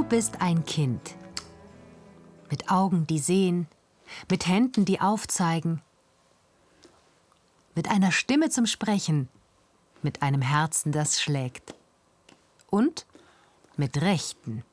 Du bist ein Kind. Mit Augen, die sehen, mit Händen, die aufzeigen, mit einer Stimme zum Sprechen, mit einem Herzen, das schlägt und mit Rechten.